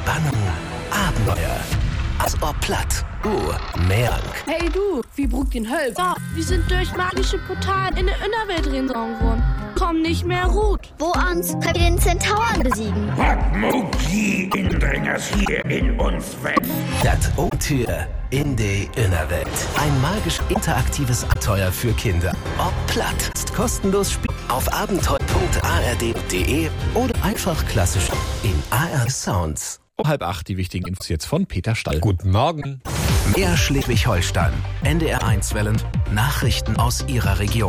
Spannung, Abenteuer. Als ob platt, Mehrang. Hey du, wie Bruck den Höl. So, wir sind durch magische Portal in der Innerwelt reingegangen worden. Komm nicht mehr ruht. Wo uns können wir den Zentauren besiegen? Mucki Indringers hier in uns weg. Das Tür in die Innerwelt. Ein magisch interaktives Abenteuer für Kinder. Ob platt, ist kostenlos spielen auf abenteuer.ard.de oder einfach klassisch in ARD Sounds. Um 7:30 die wichtigen Infos jetzt von Peter Stall. Guten Morgen. Mehr Schleswig-Holstein. NDR1-Wellen. Nachrichten aus Ihrer Region.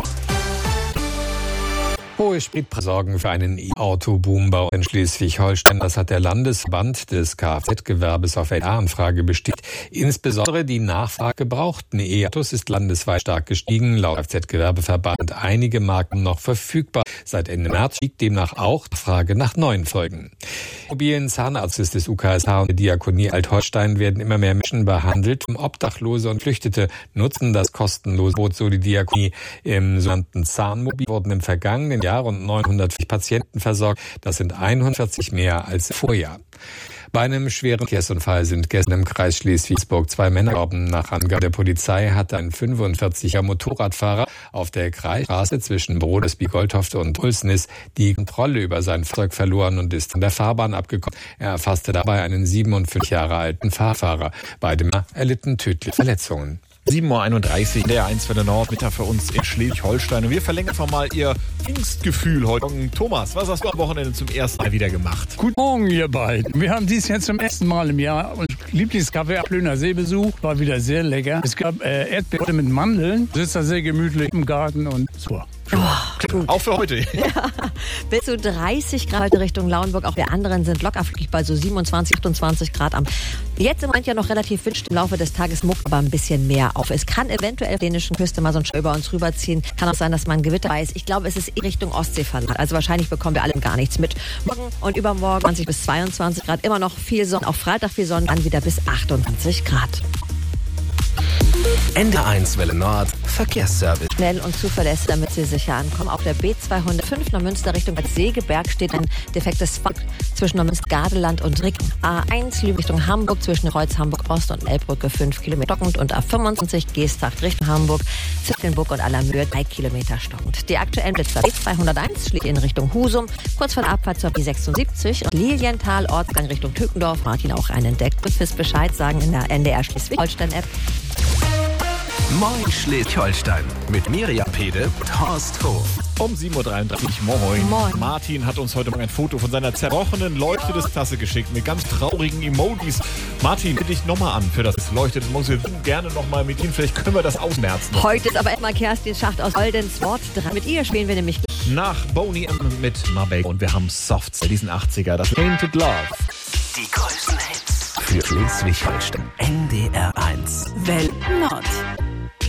Hohe Spritpreise sorgen für einen E-Auto-Boom in Schleswig-Holstein. Das hat der Landesverband des Kfz-Gewerbes auf eine Anfrage bestätigt. Insbesondere die Nachfrage gebrauchten E-Autos ist landesweit stark gestiegen. Laut Kfz-Gewerbeverband sind einige Marken noch verfügbar. Seit Ende März stieg demnach auch die Frage nach neuen Folgen. Mobilen Zahnarztes des UKSH und der Diakonie Alt-Holstein werden immer mehr Menschen behandelt. Obdachlose und Flüchtete nutzen das kostenlose Boot, so die Diakonie. Im sogenannten Zahnmobil wurden im vergangenen Jahr rund 940 Patienten versorgt. Das sind 140 mehr als im Vorjahr. Bei einem schweren Verkehrsunfall sind gestern im Kreis Schleswig-Holstein 2 Männer gestorben. Nach Angaben der Polizei hatte ein 45er Motorradfahrer auf der Kreisstraße zwischen Brodesby-Goldhoft und Ulsnis die Kontrolle über sein Fahrzeug verloren und ist von der Fahrbahn abgekommen. Er erfasste dabei einen 57 Jahre alten Fahrfahrer. Beide Männer erlitten tödliche Verletzungen. 7:31 Uhr, der 1 für den Nord, Mittag für uns in Schleswig-Holstein. Und wir verlängern einfach mal Ihr Pfingstgefühl heute. Thomas, was hast du am Wochenende zum ersten Mal wieder gemacht? Guten Morgen, ihr beiden. Wir haben dies Jahr zum ersten Mal im Jahr unser Lieblingscafé Plöner See besucht. War wieder sehr lecker. Es gab Erdbeeren mit Mandeln. Sitzt da sehr gemütlich im Garten und so. Oh, auch für heute. Ja, bis zu 30 Grad in Richtung Lauenburg. Auch wir anderen sind locker bei so 27, 28 Grad am. Jetzt im Moment ja noch relativ windig. Im Laufe des Tages muckt aber ein bisschen mehr auf. Es kann eventuell auf der dänischen Küste mal so ein Schauer über uns rüberziehen. Kann auch sein, dass man Gewitter weiß. Ich glaube, es ist Richtung Ostsee verlagert. Also wahrscheinlich bekommen wir alle gar nichts mit. Morgen und übermorgen 20 bis 22 Grad. Immer noch viel Sonne. Auch Freitag viel Sonne. Dann wieder bis 28 Grad. NDR1 Welle Nord. Verkehrsservice. Schnell und zuverlässig, damit Sie sicher ankommen. Auf der B205 Neumünster Richtung Bad Segeberg steht ein defektes Fahrzeug zwischen Neumünster-Gardeland und Rick. A1 Lübeck Richtung Hamburg zwischen Kreuz Hamburg-Ost und Elbbrücke 5 Kilometer stockend und A25 Geesthacht Richtung Hamburg, Zittelnburg und Allermöhe 3 Kilometer stockend. Die aktuellen Blitzer B201 schlägt in Richtung Husum, kurz vor der Abfahrt zur B76 und Lilienthal Ortsgang Richtung Tückendorf. Martin auch einen entdeckt. Fürs Bescheid sagen in der NDR Schleswig-Holstein-App. Moin Schleswig-Holstein mit Miriam Pede und Horst Hof. Um 7:33 Uhr, moin. Moin. Martin hat uns heute Morgen ein Foto von seiner zerbrochenen Leuchtetasse geschickt mit ganz traurigen Emojis. Martin, bitte dich nochmal an für das Leuchtetasse. Wir würden gerne nochmal mit Ihnen, vielleicht können wir das ausmerzen. Heute ist aber erstmal Kerstin Schacht aus Oldenswort dran. Mit ihr spielen wir nämlich nach Boney M mit Marbella und wir haben Softs, diesen 80er, das Painted Love. Die größten Hits für Schleswig-Holstein. NDR1 Welle Nord.